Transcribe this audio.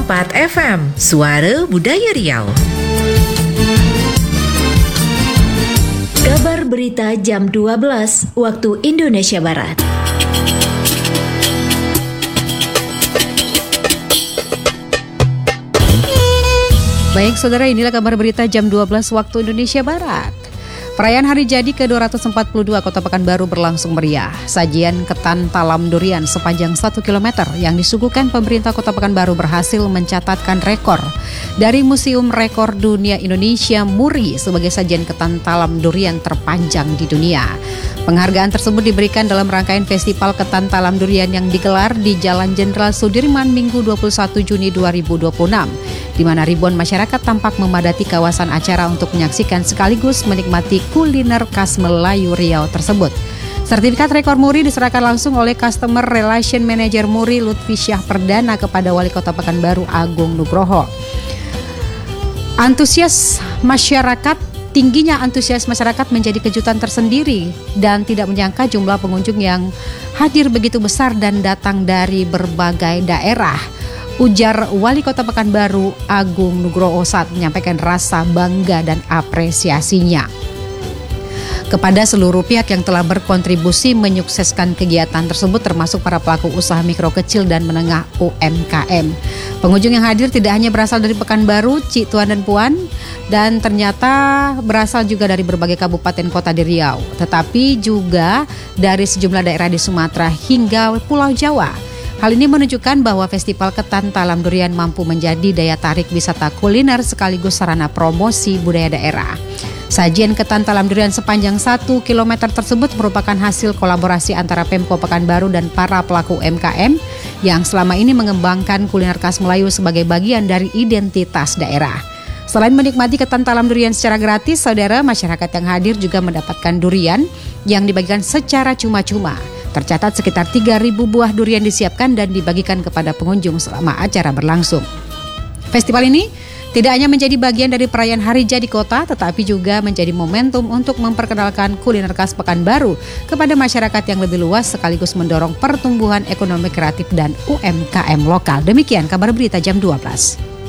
101,4 FM, Suara Budaya Riau. Kabar berita jam 12 waktu Indonesia Barat. Baik saudara, inilah kabar berita jam 12 waktu Indonesia Barat. Perayaan Hari Jadi ke-242 Kota Pekanbaru berlangsung meriah. Sajian ketan talam durian sepanjang 1 km yang disuguhkan pemerintah Kota Pekanbaru berhasil mencatatkan rekor dari Museum Rekor Dunia Indonesia MURI sebagai sajian ketan talam durian terpanjang di dunia. Penghargaan tersebut diberikan dalam rangkaian Festival Ketan Talam Durian yang digelar di Jalan Jenderal Sudirman Minggu 21 Juni 2026, di mana ribuan masyarakat tampak memadati kawasan acara untuk menyaksikan sekaligus menikmati kuliner khas Melayu Riau tersebut. Sertifikat rekor MURI diserahkan langsung oleh Customer Relation Manager MURI Lutfi Syah Perdana kepada Wali Kota Pekanbaru Agung Nugroho. Tingginya antusias masyarakat menjadi kejutan tersendiri dan tidak menyangka jumlah pengunjung yang hadir begitu besar dan datang dari berbagai daerah. Ujar Wali Kota Pekanbaru Agung Nugroho saat menyampaikan rasa bangga dan apresiasinya kepada seluruh pihak yang telah berkontribusi menyukseskan kegiatan tersebut, termasuk para pelaku usaha mikro kecil dan menengah UMKM. Pengunjung yang hadir tidak hanya berasal dari Pekanbaru, Cituan dan Puan, dan ternyata berasal juga dari berbagai kabupaten kota di Riau, tetapi juga dari sejumlah daerah di Sumatera hingga Pulau Jawa. Hal ini menunjukkan bahwa Festival Ketan Talam Durian mampu menjadi daya tarik wisata kuliner sekaligus sarana promosi budaya daerah. Sajian ketan talam durian sepanjang 1 km tersebut merupakan hasil kolaborasi antara Pemko Pekanbaru dan para pelaku UMKM yang selama ini mengembangkan kuliner khas Melayu sebagai bagian dari identitas daerah. Selain menikmati ketan talam durian secara gratis, saudara, masyarakat yang hadir juga mendapatkan durian yang dibagikan secara cuma-cuma. Tercatat sekitar 3.000 buah durian disiapkan dan dibagikan kepada pengunjung selama acara berlangsung. Festival ini tidak hanya menjadi bagian dari perayaan Hari Jadi Kota, tetapi juga menjadi momentum untuk memperkenalkan kuliner khas Pekanbaru kepada masyarakat yang lebih luas sekaligus mendorong pertumbuhan ekonomi kreatif dan UMKM lokal. Demikian kabar berita jam 12.